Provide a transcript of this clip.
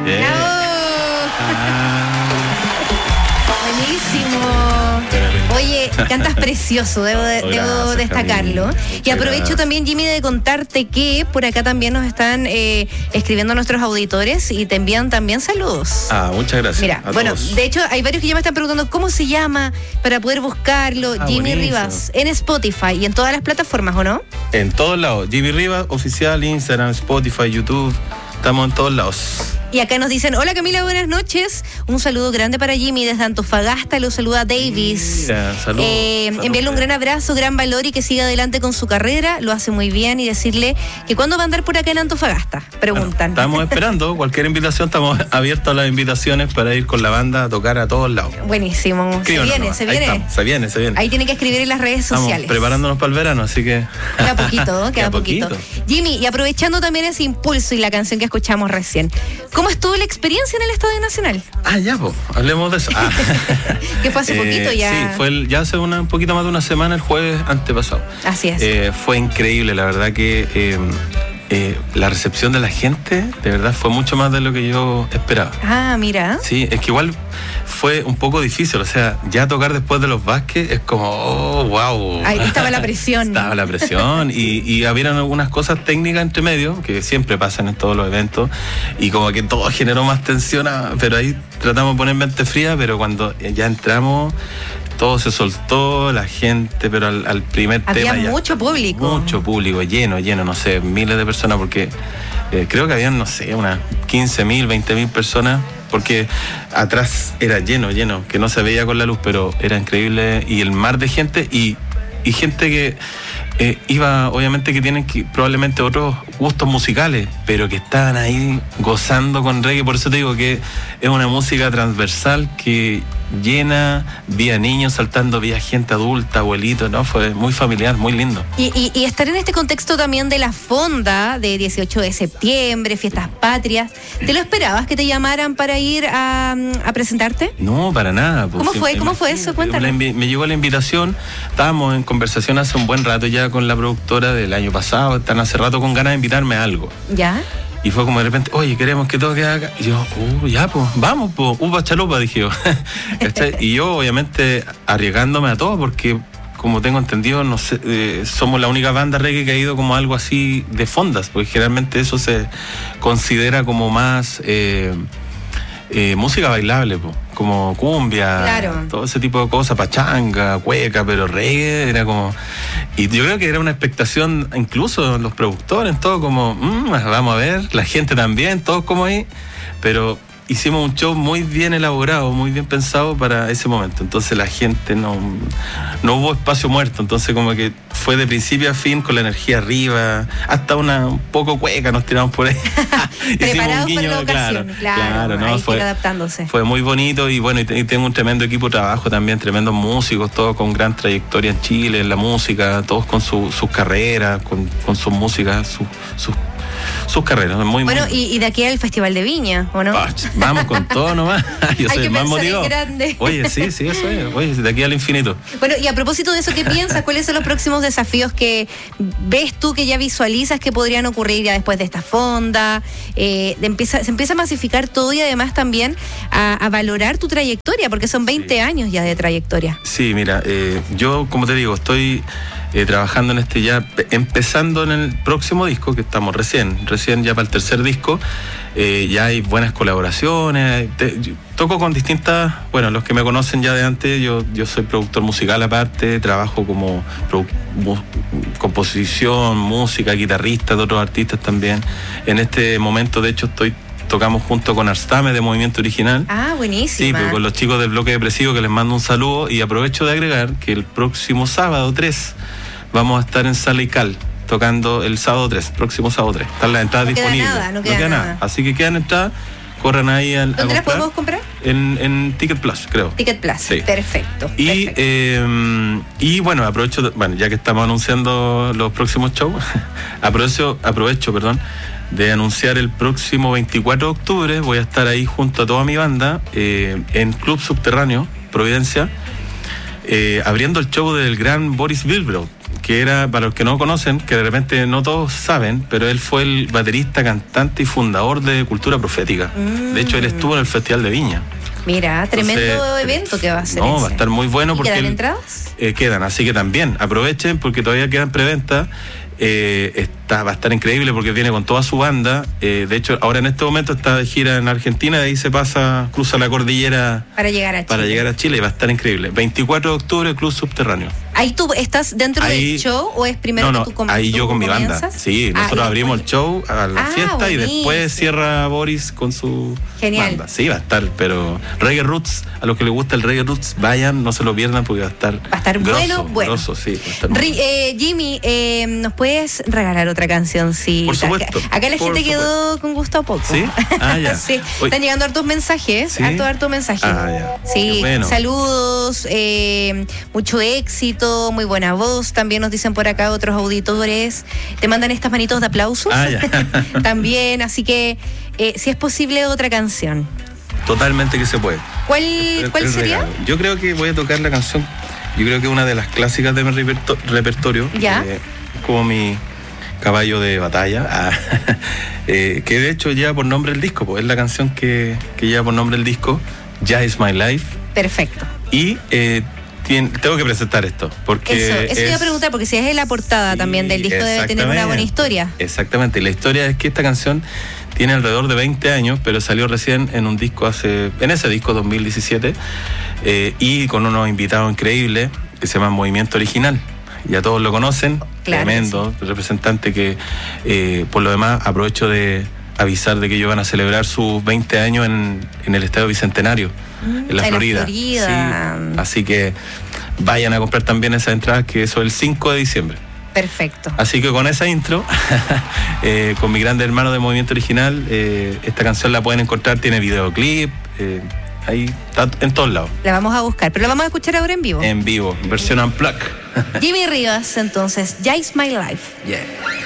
Buenísimo. Oye, cantas precioso, debo destacarlo. Y aprovecho también, Jimmy, de contarte que por acá también nos están escribiendo nuestros auditores y te envían también saludos. Muchas gracias. Mira, todos. De hecho, hay varios que ya me están preguntando cómo se llama para poder buscarlo. Jimmy buenísimo. Rivas, en Spotify y en todas las plataformas, ¿o no? En todos lados. Jimmy Rivas, oficial, Instagram, Spotify, YouTube. Estamos en todos lados. Y acá nos dicen, hola Camila, buenas noches. Un saludo grande para Jimmy desde Antofagasta, lo saluda Davis. Mira, saludos. Enviarle un gran abrazo, gran valor y que siga adelante con su carrera, lo hace muy bien, y decirle que ¿cuándo va a andar por acá en Antofagasta? Preguntan. Bueno, estamos esperando cualquier invitación, estamos abiertos a las invitaciones para ir con la banda a tocar a todos lados. Buenísimo, se viene. Ahí tienen que escribir en las redes sociales. Estamos preparándonos para el verano, así que... Queda poquito. Jimmy, y aprovechando también ese impulso y la canción que escuchamos recién, ¿cómo estuvo la experiencia en el Estadio Nacional? Pues, hablemos de eso. Que fue hace poquito ya. Sí, fue ya hace un poquito más de una semana, el jueves antepasado. Así es. Fue increíble, la verdad que la recepción de la gente, de verdad, fue mucho más de lo que yo esperaba. Mira. Sí, es que igual fue un poco difícil, o sea, ya tocar después de los Vázquez es como, wow. Ahí estaba la presión. y habían algunas cosas técnicas entre medio, que siempre pasan en todos los eventos, y como que todo generó más tensión, pero ahí tratamos de poner mente fría, pero cuando ya entramos... Todo se soltó, la gente, pero al primer tema había mucho público, lleno, no sé, miles de personas, porque creo que habían, no sé, unas 15.000, 20.000 personas, porque atrás era lleno, que no se veía con la luz, pero era increíble, y el mar de gente, y gente que iba, obviamente que tienen probablemente otros gustos musicales, pero que estaban ahí gozando con reggae. Por eso te digo que es una música transversal que llena, vi a niños saltando, vi a gente adulta, abuelitos, ¿no? Fue muy familiar, muy lindo. Y estar en este contexto también de la fonda de 18 de septiembre, fiestas patrias, ¿te lo esperabas que te llamaran para ir a presentarte? No, para nada. Pues, ¿Cómo fue eso? Cuéntanos. Me llegó la invitación, estábamos en conversación hace un buen rato ya con la productora del año pasado, están hace rato con ganas de invitarme a algo. ¿Ya? Y fue como de repente, oye, queremos que toque acá. Y yo, ya, pues, vamos, pues, upa chalupa, dije yo. Y yo, obviamente, arriesgándome a todo, porque, como tengo entendido, no sé, somos la única banda reggae que ha ido como algo así de fondas, porque generalmente eso se considera como más música bailable, pues, como cumbia, claro, todo ese tipo de cosas, pachanga, cueca, pero reggae era como... Y yo creo que era una expectación, incluso los productores, todo como, vamos a ver, la gente también, todos como ahí, pero hicimos un show muy bien elaborado, muy bien pensado para ese momento, entonces la gente no hubo espacio muerto, entonces como que fue de principio a fin con la energía arriba, hasta un poco cueca nos tiramos por ahí. Preparados para la ocasión, claro, ¿no? Ahí fue adaptándose. Fue muy bonito y bueno, y tengo un tremendo equipo de trabajo también, tremendos músicos, todos con gran trayectoria en Chile, en la música, todos con sus carreras, con sus músicas, sus carreras. Muy, bueno, y de aquí al Festival de Viña, ¿o no? Vamos con todo nomás. Yo soy más motivado. Grande. Oye, sí, eso es. Oye, de aquí al infinito. Bueno, y a propósito de eso, ¿qué piensas? ¿Cuáles son los próximos desafíos que ves tú, que ya visualizas que podrían ocurrir ya después de esta fonda? Se empieza a masificar todo y además también a valorar tu trayectoria, porque son 20 años ya de trayectoria. Sí, mira, yo, como te digo, estoy... trabajando en ya, empezando en el próximo disco, que estamos recién ya para el tercer disco, ya hay buenas colaboraciones, toco con distintas, bueno, los que me conocen ya de antes, yo soy productor musical aparte, trabajo como composición, música, guitarrista de otros artistas también. En este momento, de hecho, tocamos junto con Arstame de Movimiento Original. Buenísima. Sí, con los chicos del Bloque Depresivo, que les mando un saludo, y aprovecho de agregar que el próximo sábado 3 vamos a estar en Sala y Cal, tocando el sábado 3, próximo sábado 3. Están las entradas disponibles. No queda nada. Así que quedan entradas, corran ahí a ¿Dónde las podemos comprar? En Ticket Plus, creo. Ticket Plus, sí. Perfecto. Y bueno, ya que estamos anunciando los próximos shows, aprovecho, de anunciar el próximo 24 de octubre, voy a estar ahí junto a toda mi banda, en Club Subterráneo, Providencia, abriendo el show del gran Boris Wilbrow, que era, para los que no conocen, que de repente no todos saben, pero él fue el baterista, cantante y fundador de Cultura Profética. De hecho, él estuvo en el Festival de Viña. Mira, tremendo evento que va a ser. No, va a estar muy bueno. Porque ¿Quedan entradas? Quedan, así que también aprovechen porque todavía quedan preventa. Va a estar increíble porque viene con toda su banda. De hecho, ahora en este momento está de gira en Argentina, de ahí se cruza la cordillera para llegar a Chile y va a estar increíble. 24 de octubre, Club Subterráneo. ¿Ahí tú estás dentro del show o es primero que tú ahí yo con mi banda. Sí, nosotros abrimos el show a la fiesta buenísimo. Y después cierra Boris con su banda. Sí, va a estar, pero Reggae Roots, a los que les gusta el Reggae Roots, vayan, no se lo pierdan porque va a estar grosso, bueno. Grosso, sí, Jimmy, ¿nos puedes regalar otra canción? Sí. Por supuesto. Acá la gente quedó con gusto a poco. ¿Sí? Ya. Sí. Están llegando hartos mensajes. ¿Sí? Hartos mensajes. Ya. Sí, bueno. Saludos, mucho éxito, muy buena voz. También nos dicen por acá otros auditores. Te mandan estas manitos de aplausos. Ya. También, así que si es posible otra canción. Totalmente que se puede. ¿Cuál sería? Regalo. Yo creo que voy a tocar la canción, yo creo que una de las clásicas de mi repertorio. Ya. Como mi caballo de batalla, que de hecho lleva por nombre el disco, pues es la canción que lleva por nombre el disco, Ya Is My Life. Perfecto. Y tengo que presentar esto, porque eso iba a preguntar, porque si es la portada también del disco debe tener una buena historia. Exactamente, la historia es que esta canción tiene alrededor de 20 años, pero salió recién en un disco en ese disco 2017, y con unos invitados increíbles que se llama Movimiento Original. Ya todos lo conocen, claro, tremendo representante que por lo demás aprovecho de avisar de que ellos van a celebrar sus 20 años en el Estadio Bicentenario, en la Florida. Sí, así que vayan a comprar también esas entradas, que eso es el 5 de diciembre. Perfecto. Así que con esa intro, con mi grande hermano de Movimiento Original, esta canción la pueden encontrar, tiene videoclip, ahí está en todos lados. La vamos a buscar, pero la vamos a escuchar ahora en vivo. En vivo, versión unplugged. Jimmy Rivas, entonces, Ya Is My Life. Yeah.